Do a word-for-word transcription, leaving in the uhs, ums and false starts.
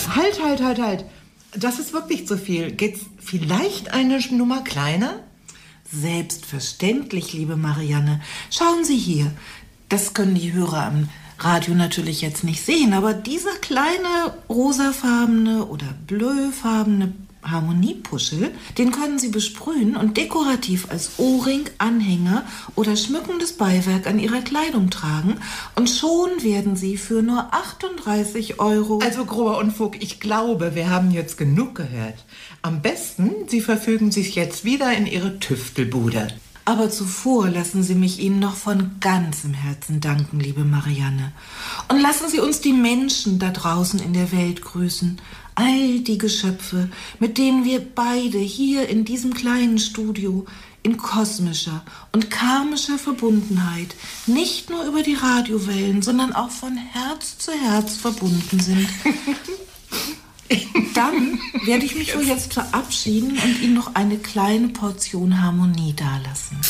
Halt, halt, halt, halt. Das ist wirklich zu viel. Geht's vielleicht eine Nummer kleiner? Selbstverständlich, liebe Marianne. Schauen Sie hier. Das können die Hörer am Radio natürlich jetzt nicht sehen, aber dieser kleine rosafarbene oder blöfarbene Harmoniepuschel, den können Sie besprühen und dekorativ als Ohrring, Anhänger oder schmückendes Beiwerk an Ihrer Kleidung tragen und schon werden Sie für nur achtunddreißig Euro... Also grober Unfug, ich glaube, wir haben jetzt genug gehört. Am besten, Sie verfügen sich jetzt wieder in Ihre Tüftelbude. Aber zuvor lassen Sie mich Ihnen noch von ganzem Herzen danken, liebe Marianne. Und lassen Sie uns die Menschen da draußen in der Welt grüßen. All die Geschöpfe, mit denen wir beide hier in diesem kleinen Studio in kosmischer und karmischer Verbundenheit nicht nur über die Radiowellen, sondern auch von Herz zu Herz verbunden sind. Dann werde ich mich wohl jetzt verabschieden und Ihnen noch eine kleine Portion Harmonie dalassen.